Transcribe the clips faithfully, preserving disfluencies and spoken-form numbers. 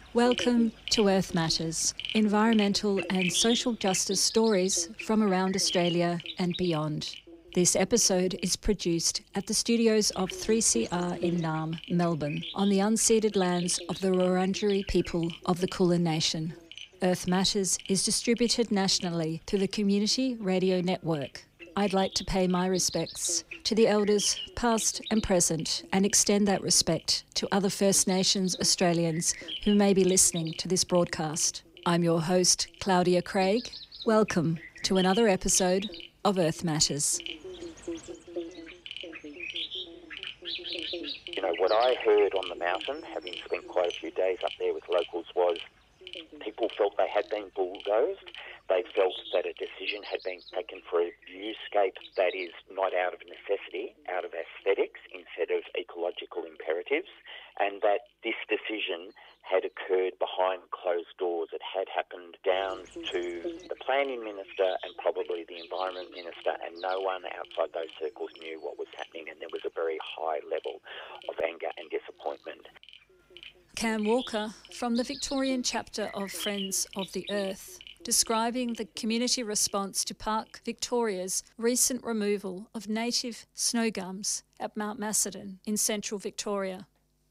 Welcome to Earth Matters, environmental and social justice stories from around Australia and beyond. This episode is produced at the studios of three C R in Naarm, Melbourne, on the unceded lands of the Wurundjeri people of the Kulin Nation. Earth Matters is distributed nationally through the Community Radio Network. I'd like to pay my respects to the elders past and present and extend that respect to other First Nations Australians who may be listening to this broadcast. I'm your host, Claudia Craig. Welcome to another episode of Earth Matters. You know, what I heard on the mountain, having spent quite a few days up there with locals, was people felt they had been bulldozed. They felt that a decision had been taken for a viewscape that is not out of necessity, out of aesthetics, instead of ecological imperatives, and that this decision had occurred behind closed doors. It had happened down to the planning minister and probably the environment minister, and no one outside those circles knew what was happening, and there was a very high level of anger and disappointment. Cam Walker from the Victorian chapter of Friends of the Earth, describing the community response to Park Victoria's recent removal of native snow gums at Mount Macedon in central Victoria.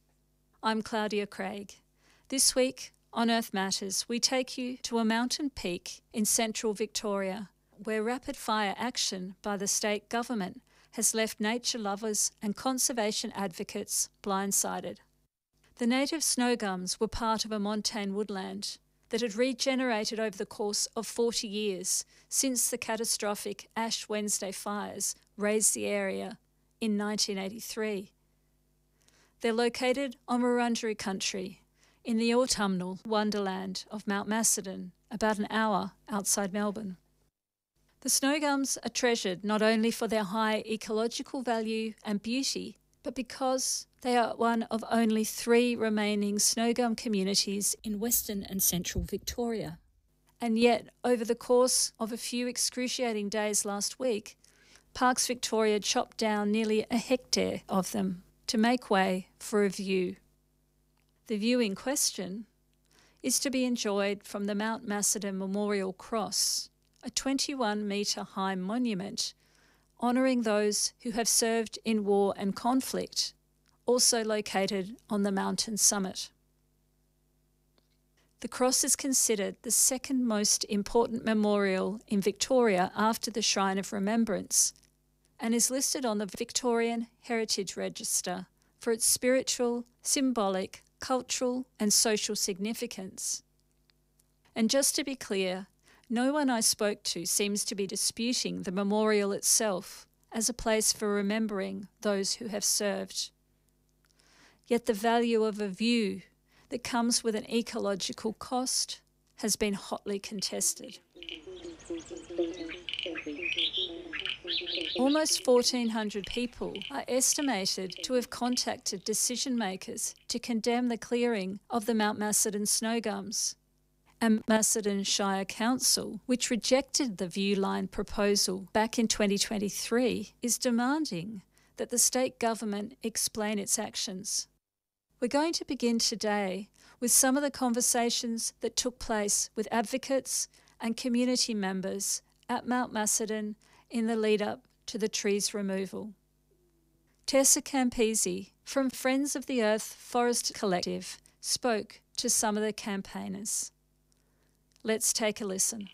I'm Claudia Craig. This week on Earth Matters, we take you to a mountain peak in central Victoria, where rapid fire action by the state government has left nature lovers and conservation advocates blindsided. The native snow gums were part of a montane woodland that had regenerated over the course of forty years since the catastrophic Ash Wednesday fires razed the area in nineteen eighty-three. They're located on Wurundjeri country in the autumnal wonderland of Mount Macedon, about an hour outside Melbourne. The snow gums are treasured not only for their high ecological value and beauty, but because they are one of only three remaining snow gum communities in Western and Central Victoria. And yet, over the course of a few excruciating days last week, Parks Victoria chopped down nearly a hectare of them to make way for a view. The view in question is to be enjoyed from the Mount Macedon Memorial Cross, a twenty-one metre high monument honouring those who have served in war and conflict, also located on the mountain summit. The cross is considered the second most important memorial in Victoria after the Shrine of Remembrance and is listed on the Victorian Heritage Register for its spiritual, symbolic, cultural and social significance. And just to be clear, no one I spoke to seems to be disputing the memorial itself as a place for remembering those who have served. Yet the value of a view that comes with an ecological cost has been hotly contested. Almost fourteen hundred people are estimated to have contacted decision makers to condemn the clearing of the Mount Macedon snow gums. And Macedon Shire Council, which rejected the view line proposal back in twenty twenty-three, is demanding that the state government explain its actions. We're going to begin today with some of the conversations that took place with advocates and community members at Mount Macedon in the lead-up to the trees removal. Tessa Campisi from Friends of the Earth Forest Collective spoke to some of the campaigners. Let's take a listen.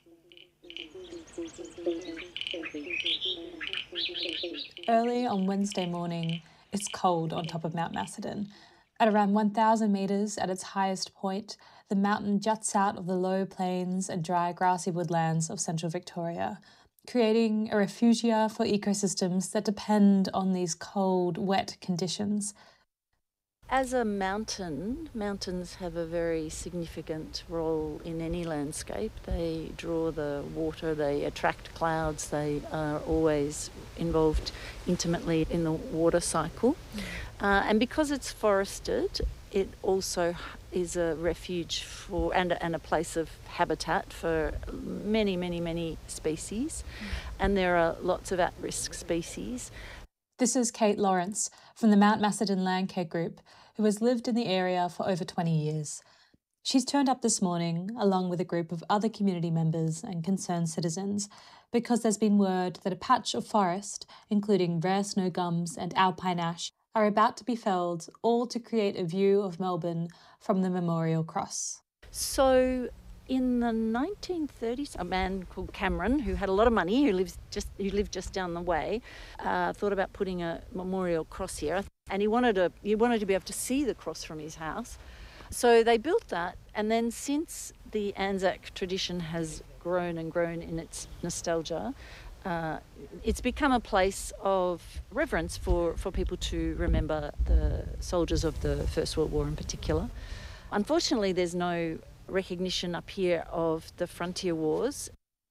Early on Wednesday morning, it's cold on top of Mount Macedon. At around one thousand metres at its highest point, the mountain juts out of the low plains and dry grassy woodlands of central Victoria, creating a refugia for ecosystems that depend on these cold, wet conditions. As a mountain, mountains have a very significant role in any landscape. They draw the water, they attract clouds, they are always involved intimately in the water cycle. Mm. Uh, and because it's forested, it also is a refuge for and, and a place of habitat for many, many, many species. Mm. And there are lots of at-risk species. This is Kate Lawrence from the Mount Macedon Landcare Group, who has lived in the area for over twenty years. She's turned up this morning, along with a group of other community members and concerned citizens, because there's been word that a patch of forest, including rare snow gums and alpine ash, are about to be felled, all to create a view of Melbourne from the Memorial Cross. So in the nineteen thirties, a man called Cameron, who had a lot of money, who lives just who lived just down the way, uh, thought about putting a memorial cross here, and he wanted to he wanted to be able to see the cross from his house. So they built that, and then since the Anzac tradition has grown and grown in its nostalgia, uh, it's become a place of reverence for, for people to remember the soldiers of the First World War in particular. Unfortunately, there's no recognition up here of the frontier wars.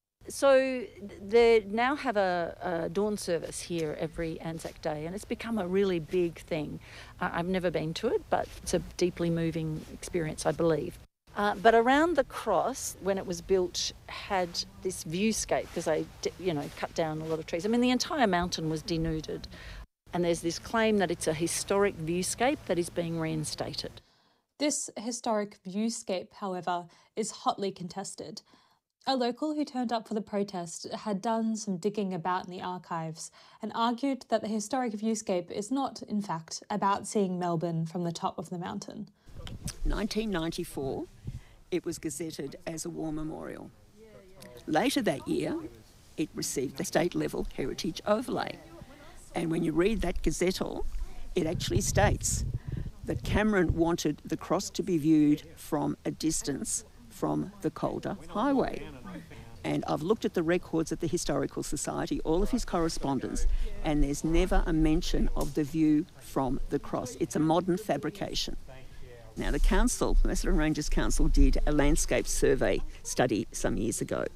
So they now have a, a dawn service here every Anzac Day, and it's become a really big thing. Uh, I've never been to it, but it's a deeply moving experience, I believe. Uh, but around the cross, when it was built, had this viewscape because they, you know, cut down a lot of trees. I mean, the entire mountain was denuded, and there's this claim that it's a historic viewscape that is being reinstated. This historic viewscape, however, is hotly contested. A local who turned up for the protest had done some digging about in the archives and argued that the historic viewscape is not, in fact, about seeing Melbourne from the top of the mountain. nineteen ninety-four, it was gazetted as a war memorial. Later that year, it received the state-level heritage overlay. And when you read that gazettal, it actually states that Cameron wanted the cross to be viewed from a distance from the Calder Highway. And I've looked at the records at the Historical Society, all of his correspondence, and there's never a mention of the view from the cross. It's a modern fabrication. Now, the council, the Macedon Ranges Council, did a landscape survey study some years ago,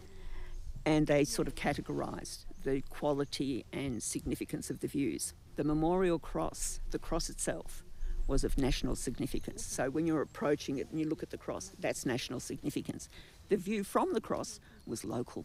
and they sort of categorised the quality and significance of the views. The Memorial Cross, the cross itself, was of national significance. So when you're approaching it and you look at the cross, that's national significance. The view from the cross was local.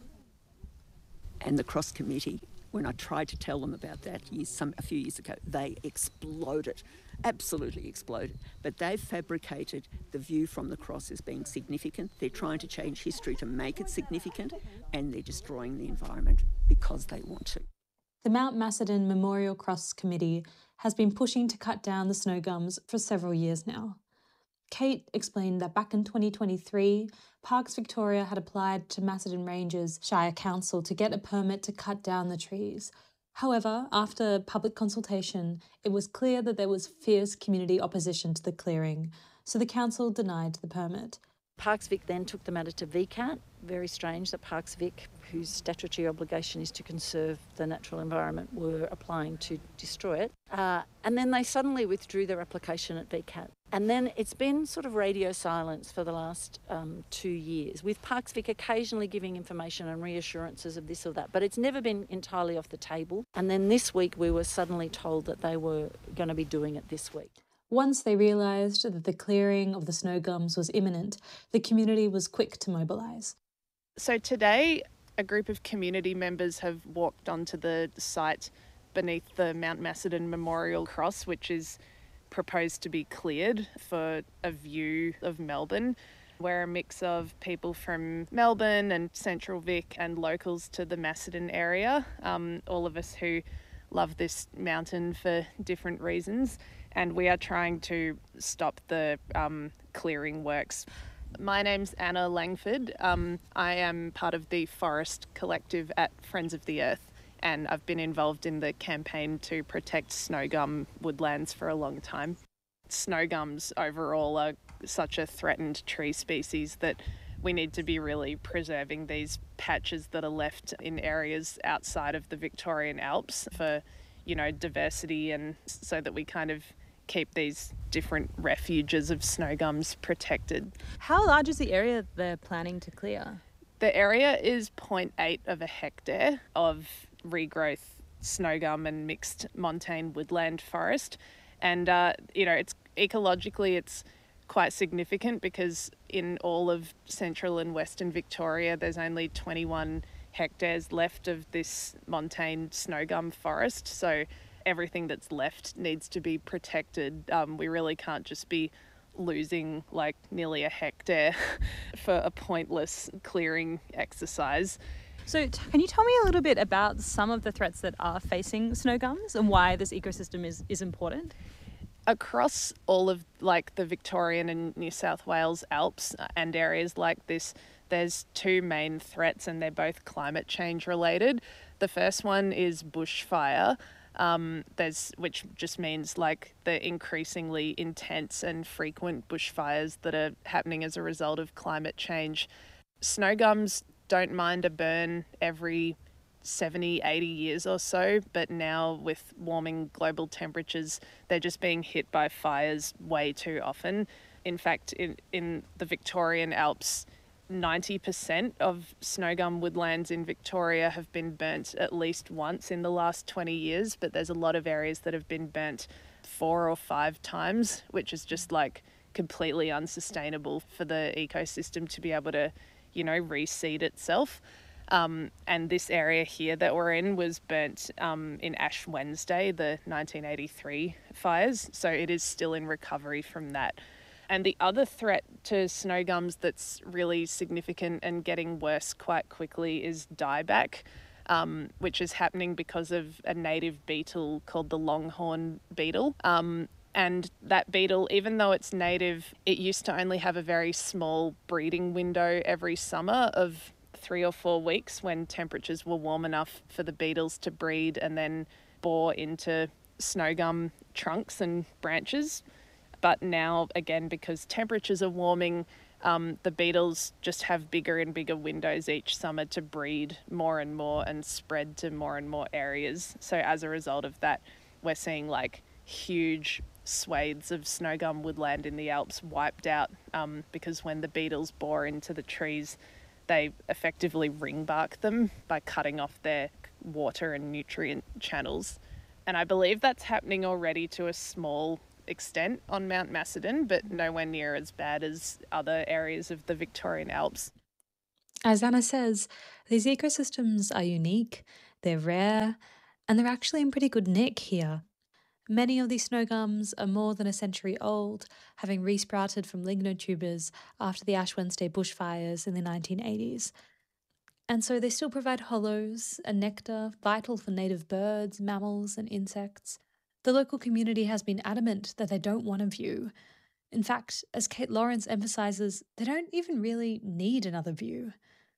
And the Cross Committee, when I tried to tell them about that years, some, a few years ago, they exploded, absolutely exploded. But they've fabricated the view from the cross as being significant. They're trying to change history to make it significant, and they're destroying the environment because they want to. The Mount Macedon Memorial Cross Committee has been pushing to cut down the snow gums for several years now. Kate explained that back in twenty twenty-three, Parks Victoria had applied to Macedon Ranges Shire Council to get a permit to cut down the trees. However, after public consultation, it was clear that there was fierce community opposition to the clearing, so the council denied the permit. Parks Vic then took the matter to V CAT. Very strange that Parks Vic, whose statutory obligation is to conserve the natural environment, were applying to destroy it. Uh, and then they suddenly withdrew their application at V CAT. And then it's been sort of radio silence for the last um, two years, with Parks Vic occasionally giving information and reassurances of this or that, but it's never been entirely off the table. And then this week we were suddenly told that they were going to be doing it this week. Once they realised that the clearing of the snow gums was imminent, the community was quick to mobilise. So today, a group of community members have walked onto the site beneath the Mount Macedon Memorial Cross, which is proposed to be cleared for a view of Melbourne. We're a mix of people from Melbourne and Central Vic and locals to the Macedon area, um, all of us who love this mountain for different reasons. And we are trying to stop the um, clearing works. My name's Anna Langford. Um, I am part of the Forest Collective at Friends of the Earth, and I've been involved in the campaign to protect snow gum woodlands for a long time. Snow gums overall are such a threatened tree species that we need to be really preserving these patches that are left in areas outside of the Victorian Alps for, you know, diversity, and so that we kind of keep these different refuges of snow gums protected. How large is the area they're planning to clear? The area is zero point eight of a hectare of regrowth snow gum and mixed montane woodland forest. And, uh, you know, it's ecologically it's quite significant because in all of central and western Victoria, there's only twenty-one hectares left of this montane snow gum forest. So everything that's left needs to be protected. Um, we really can't just be losing like nearly a hectare for a pointless clearing exercise. So t- can you tell me a little bit about some of the threats that are facing snow gums and why this ecosystem is, is important? Across all of like the Victorian and New South Wales Alps and areas like this, there's two main threats and they're both climate change related. The first one is bushfire, um, there's which just means like the increasingly intense and frequent bushfires that are happening as a result of climate change. Snow gums don't mind a burn every seventy, eighty years or so, but now with warming global temperatures, they're just being hit by fires way too often. In fact, in, in the Victorian Alps, ninety percent of snow gum woodlands in Victoria have been burnt at least once in the last twenty years, but there's a lot of areas that have been burnt four or five times, which is just like completely unsustainable for the ecosystem to be able to, you know, reseed itself. Um, and this area here that we're in was burnt um, in Ash Wednesday, the nineteen eighty-three fires. So it is still in recovery from that. And the other threat to snow gums that's really significant and getting worse quite quickly is dieback, um, which is happening because of a native beetle called the longhorn beetle. Um, and that beetle, even though it's native, it used to only have a very small breeding window every summer of three or four weeks when temperatures were warm enough for the beetles to breed and then bore into snow gum trunks and branches. But now, again, because temperatures are warming, um, the beetles just have bigger and bigger windows each summer to breed more and more and spread to more and more areas. So as a result of that, we're seeing like huge swathes of snow gum woodland in the Alps wiped out um, because when the beetles bore into the trees, they effectively ring bark them by cutting off their water and nutrient channels. And I believe that's happening already to a small extent on Mount Macedon, but nowhere near as bad as other areas of the Victorian Alps. As Anna says, these ecosystems are unique, they're rare, and they're actually in pretty good nick here. Many of these snow gums are more than a century old, having resprouted from lignotubers after the Ash Wednesday bushfires in the nineteen eighties. And so they still provide hollows and nectar vital for native birds, mammals, and insects. The local community has been adamant that they don't want a view. In fact, as Kate Lawrence emphasises, they don't even really need another view.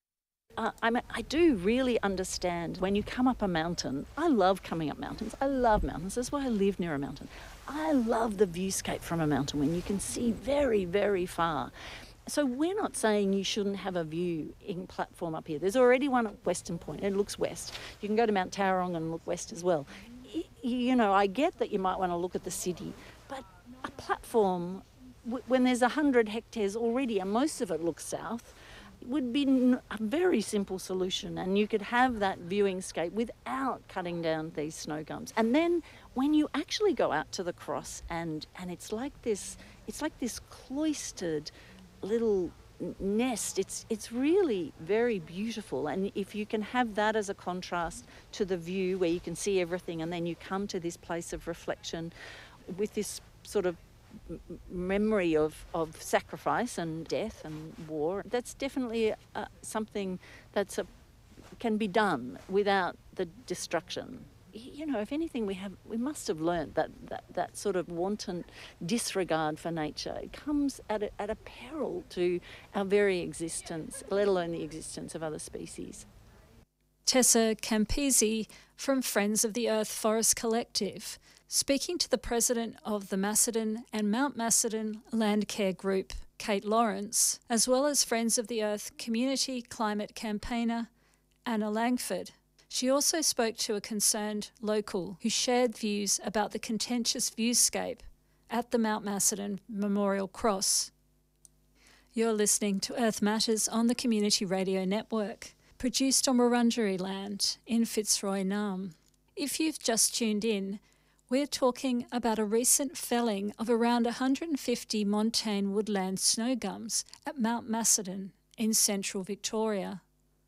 Uh, I mean, I do really understand when you come up a mountain. I love coming up mountains. I love mountains. That's why I live near a mountain. I love the viewscape from a mountain when you can see very, very far. So we're not saying you shouldn't have a viewing platform up here. There's already one at Western Point. It looks west. You can go to Mount Tauranga and look west as well. You know, I get that you might want to look at the city, but a platform, when there's one hundred hectares already and most of it looks south, would be a very simple solution, and you could have that viewing scape without cutting down these snow gums. And then when you actually go out to the cross, and and it's like this, it's like this cloistered little nest. It's it's really very beautiful, and if you can have that as a contrast to the view where you can see everything, and then you come to this place of reflection with this sort of memory of, of sacrifice and death and war, that's definitely uh, something that's a, can be done without the destruction. You know, if anything, we have we must have learnt that, that, that sort of wanton disregard for nature, it comes at a, at a peril to our very existence, let alone the existence of other species. Tessa Campisi from Friends of the Earth Forest Collective, speaking to the president of the Macedon and Mount Macedon Land Care Group, Kate Lawrence, as well as Friends of the Earth community climate campaigner, Anna Langford. She also spoke to a concerned local who shared views about the contentious viewscape at the Mount Macedon Memorial Cross. You're listening to Earth Matters on the Community Radio Network, produced on Wurundjeri land in Fitzroy Nam. If you've just tuned in, we're talking about a recent felling of around one hundred fifty montane woodland snow gums at Mount Macedon in central Victoria.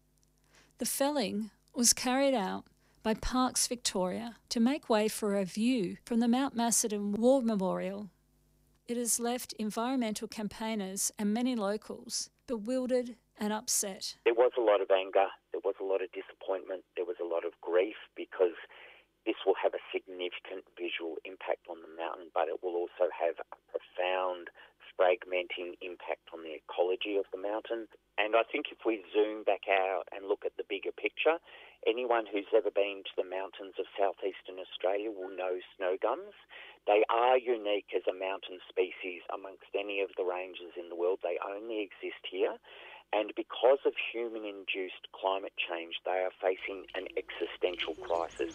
The felling was carried out by Parks Victoria to make way for a view from the Mount Macedon War Memorial. it has left environmental campaigners and many locals bewildered and upset. There was a lot of anger, there was a lot of disappointment, there was a lot of grief, because this will have a significant visual impact on the mountain, but it will also have a profound fragmenting impact on the ecology of the mountain. And I think if we zoom back out and look at the bigger picture, anyone who's ever been to the mountains of southeastern Australia will know snow gums. They are unique as a mountain species amongst any of the ranges in the world. They only exist here. And because of human-induced climate change, they are facing an existential crisis.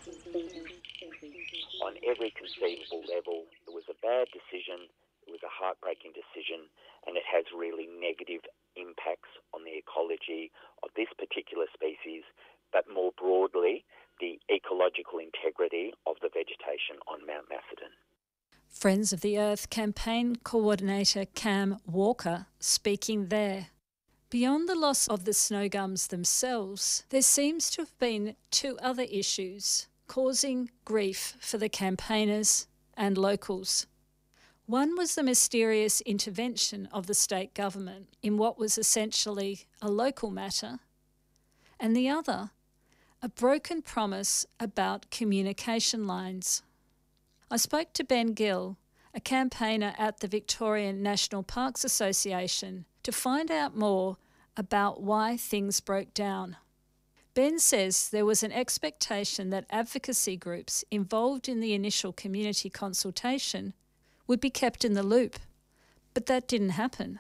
On every conceivable level, it was a bad decision, it was a heartbreaking decision, and it has really negative impacts on the ecology of this particular species, but more broadly, the ecological integrity of the vegetation on Mount Macedon. Friends of the Earth campaign coordinator Cam Walker speaking there. Beyond the loss of the snow gums themselves, there seems to have been two other issues causing grief for the campaigners and locals. One was the mysterious intervention of the state government in what was essentially a local matter, and the other, a broken promise about communication lines. I spoke to Ben Gill, a campaigner at the Victorian National Parks Association, to find out more about why things broke down. Ben says there was an expectation that advocacy groups involved in the initial community consultation would be kept in the loop, but that didn't happen.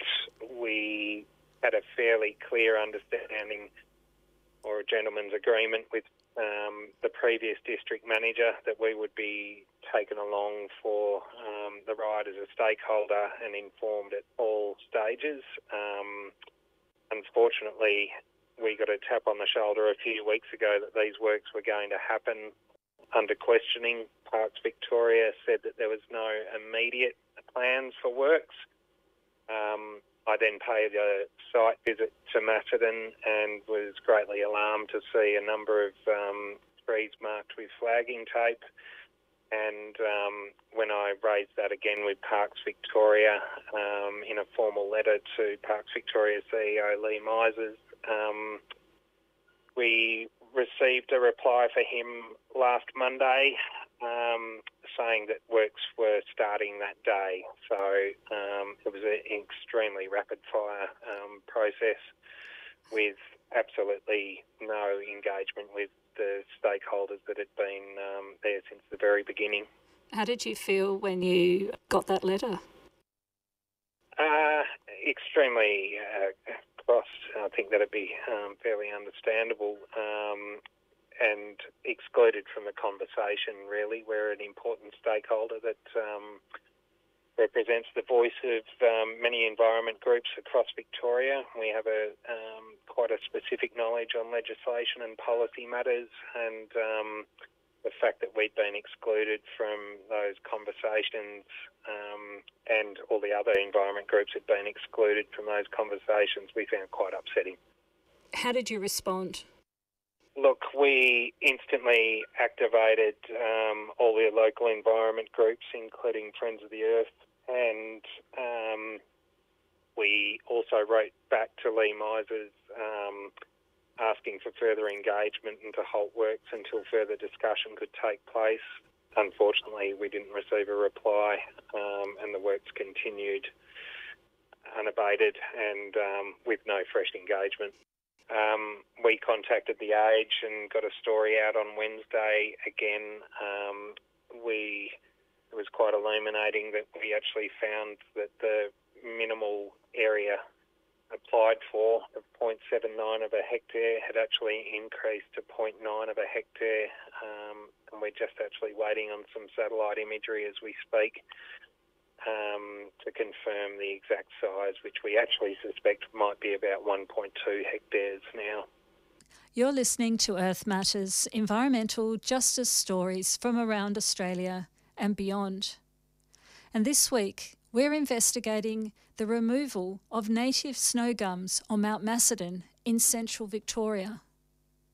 We had a fairly clear understanding, or a gentleman's agreement with um, the previous district manager, that we would be taken along for um, the ride as a stakeholder and informed at all stages. Um, unfortunately, we got a tap on the shoulder a few weeks ago that these works were going to happen under questioning. Parks Victoria said that there was no immediate plans for works. Um, I then paid a site visit to Macedon and was greatly alarmed to see a number of um, trees marked with flagging tape. And um, when I raised that again with Parks Victoria um, in a formal letter to Parks Victoria C E O Lee Misers, um, we received a reply for him last Monday um, saying that works were starting that day. So um, it was an extremely rapid-fire um, process with absolutely no engagement with the stakeholders that had been um, there since the very beginning. How did you feel when you got that letter? Uh, extremely uh, cross. I think that'd be um, fairly understandable um, and excluded from the conversation, really. We're an important stakeholder that um, represents the voice of um, many environment groups across Victoria. We have a um, quite a specific knowledge on legislation and policy matters, and um, the fact that we'd been excluded from those conversations um, and all the other environment groups had been excluded from those conversations, we found quite upsetting. How did you respond? Look, we instantly activated um, all the local environment groups, including Friends of the Earth, and um, we also wrote back to Lee Misers um, asking for further engagement and to halt works until further discussion could take place. Unfortunately, we didn't receive a reply um, and the works continued unabated and um, with no fresh engagement. Um, we contacted The Age and got a story out on Wednesday. Again, um, we it was quite illuminating that we actually found that the minimal area applied for of zero point seven nine of a hectare had actually increased to zero point nine of a hectare, um, and we're just actually waiting on some satellite imagery as we speak um, to confirm the exact size, which we actually suspect might be about one point two hectares now. You're listening to Earth Matters, environmental justice stories from around Australia and beyond. And this week, we're investigating the removal of native snow gums on Mount Macedon in central Victoria.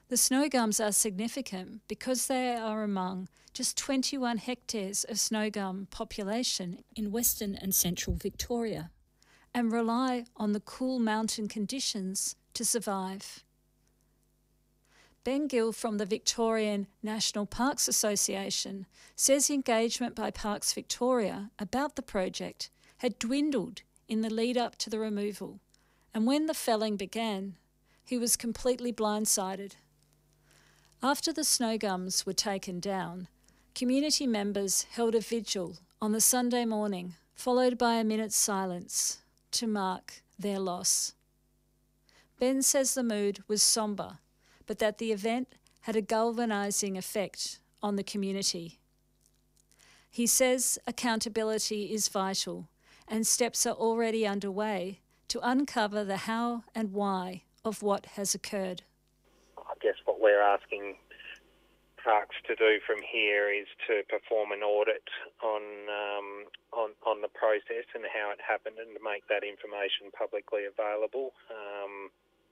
The snow gums are significant because they are among just twenty-one hectares of snow gum population in western and central Victoria and rely on the cool mountain conditions to survive. Ben Gill from the Victorian National Parks Association says engagement by Parks Victoria about the project had dwindled in the lead up to the removal, and when the felling began, he was completely blindsided. After the snow gums were taken down, community members held a vigil on the Sunday morning, followed by a minute's silence to mark their loss. Ben says the mood was sombre, but that the event had a galvanising effect on the community. He says accountability is vital and steps are already underway to uncover the how and why of what has occurred. I guess what we're asking Parks to do from here is to perform an audit on um, on on the process and how it happened, and to make that information publicly available. Um,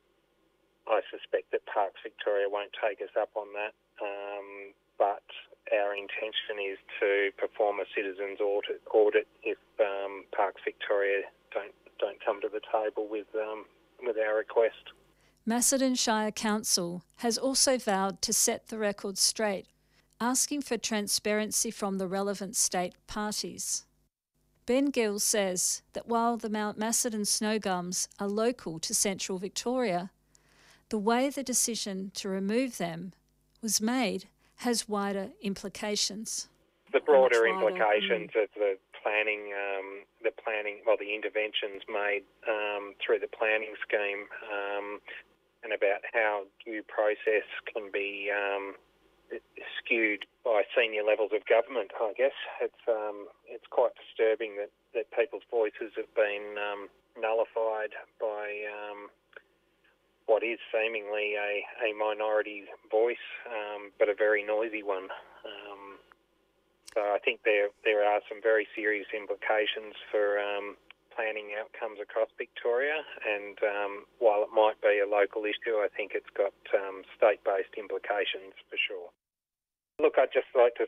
I suspect that Parks Victoria won't take us up on that, um, but our intention is to perform a citizens audit, audit if um, Parks Victoria don't don't come to the table with um, with our request. Macedon Shire Council has also vowed to set the record straight, asking for transparency from the relevant state parties. Ben Gill says that while the Mount Macedon snow gums are local to central Victoria, the way the decision to remove them was made has wider implications. The broader Much wider, implications mm. of the planning, um, the planning, well, the interventions made um, through the planning scheme, um, and about how due process can be um, skewed by senior levels of government. I guess it's um, it's quite disturbing that, that people's voices have been um, nullified by um, what is seemingly a, a minority voice, um, but a very noisy one. Um, so I think there there are some very serious implications for um, planning outcomes across Victoria, and um, while it might be a local issue, I think it's got um, state-based implications for sure. Look, I'd just like to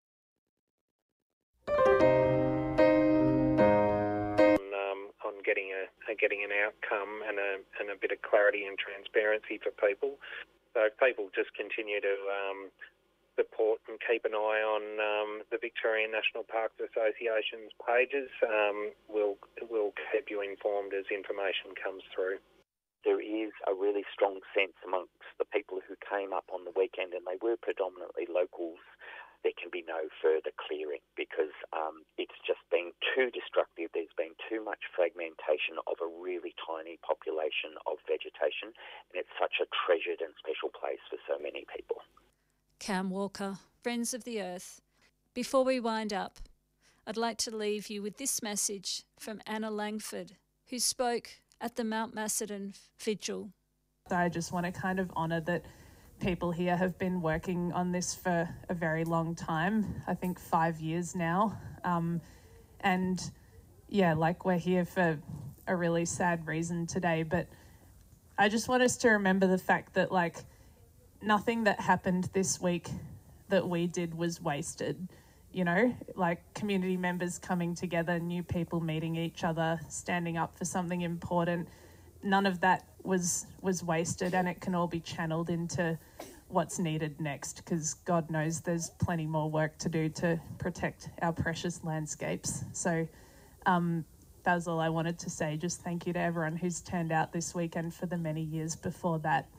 um, on getting a, a getting an outcome and a and a bit of clarity and transparency for people. So if people just continue to um, support and keep an eye on um, the Victorian National Parks Association's pages, um, we'll we'll keep you informed as information comes through. There is a really strong sense amongst the people who came up on the weekend, and they were predominantly locals. There can be no further clearing because um, it's just been too destructive. There's been too much fragmentation of a really tiny population of vegetation, and it's such a treasured and special place for so many people. Cam Walker, Friends of the Earth. Before we wind up, I'd like to leave you with this message from Anna Langford, who spoke at the Mount Macedon Vigil. I just want to kind of honour that people here have been working on this for a very long time, I think five years now. Um, and yeah, like we're here for a really sad reason today, but I just want us to remember the fact that like nothing that happened this week that we did was wasted. You know, like community members coming together, new people meeting each other, standing up for something important. None of that was was wasted, and it can all be channeled into what's needed next, because God knows there's plenty more work to do to protect our precious landscapes. So um, that was all I wanted to say. Just thank you to everyone who's turned out this weekend for the many years before that.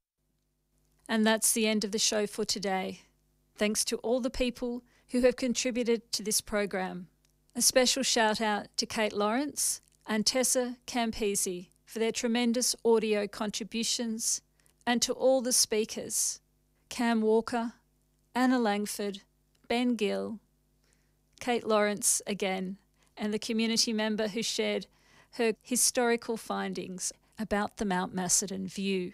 And that's the end of the show for today. Thanks to all the people who have contributed to this program. A special shout out to Kate Lawrence and Tessa Campisi for their tremendous audio contributions, and to all the speakers, Cam Walker, Anna Langford, Ben Gill, Kate Lawrence again, and the community member who shared her historical findings about the Mount Macedon view.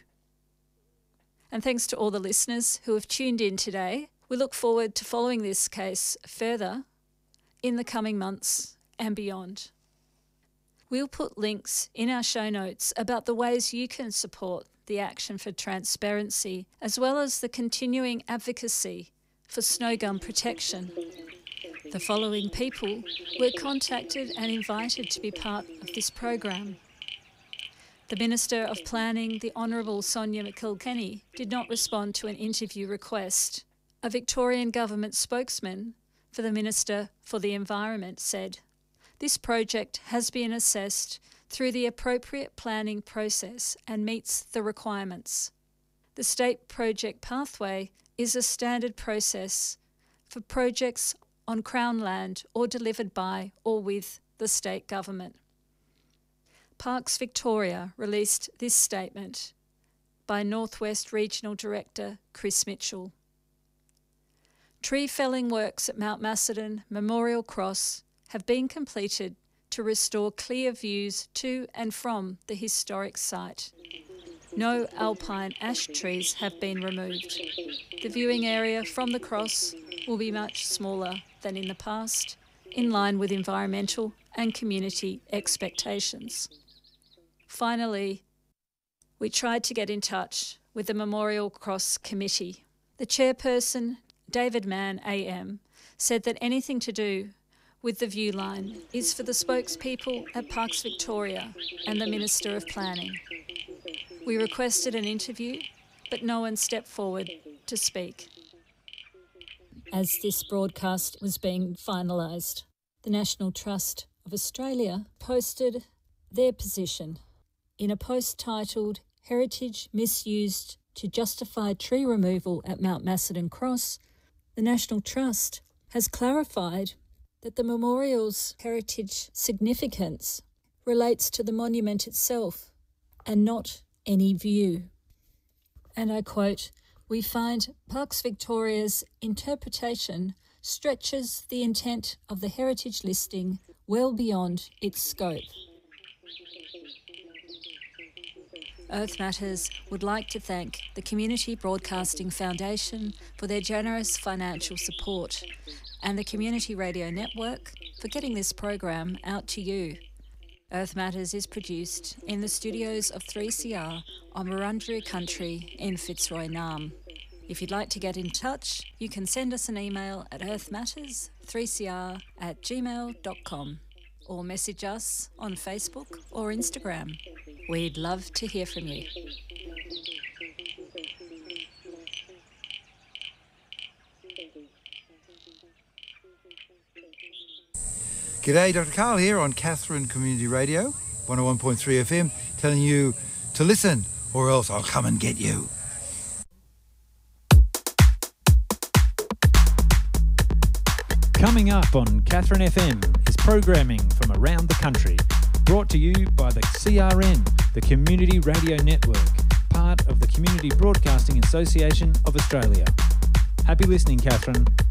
And thanks to all the listeners who have tuned in today. We look forward to following this case further in the coming months and beyond. We'll put links in our show notes about the ways you can support the action for transparency, as well as the continuing advocacy for snow gum protection. The following people were contacted and invited to be part of this program. The Minister of Planning, the Honourable Sonia McKilkenny, did not respond to an interview request. A Victorian Government spokesman for the Minister for the Environment said, "This project has been assessed through the appropriate planning process and meets the requirements. The State Project Pathway is a standard process for projects on Crown land or delivered by or with the state government." Parks Victoria released this statement by Northwest Regional Director Chris Mitchell. Tree felling works at Mount Macedon Memorial Cross have been completed to restore clear views to and from the historic site. No alpine ash trees have been removed. The viewing area from the cross will be much smaller than in the past, in line with environmental and community expectations. Finally, we tried to get in touch with the Memorial Cross Committee. The chairperson, David Mann A M, said that anything to do with the view line is for the spokespeople at Parks Victoria and the Minister of Planning. We requested an interview, but no one stepped forward to speak. As this broadcast was being finalised, the National Trust of Australia posted their position in a post titled "Heritage Misused to Justify Tree Removal at Mount Macedon Cross." The National Trust has clarified that the memorial's heritage significance relates to the monument itself and not any view. And I quote, "We find Parks Victoria's interpretation stretches the intent of the heritage listing well beyond its scope." Earth Matters would like to thank the Community Broadcasting Foundation for their generous financial support and the Community Radio Network for getting this program out to you. Earth Matters is produced in the studios of three C R on Wurundjeri Country in Fitzroy Nam. If you'd like to get in touch, you can send us an email at earthmatters three c r at gmail dot com or message us on Facebook or Instagram. We'd love to hear from you. G'day, Doctor Karl here on Katherine Community Radio, one oh one point three F M, telling you to listen or else I'll come and get you. Coming up on Katherine F M is programming from around the country, brought to you by the C R N, the Community Radio Network, part of the Community Broadcasting Association of Australia. Happy listening, Katherine.